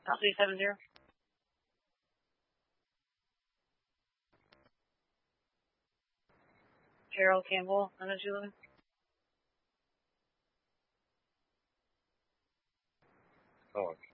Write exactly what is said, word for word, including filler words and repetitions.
three seven zero. Harold Campbell, nine oh two eleven. Oh,